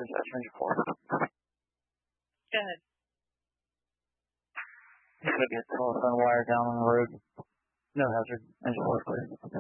Dispatch Range 4. Go ahead. There's going to be a telephone wire down on the road. No hazard. Engine 4 clear.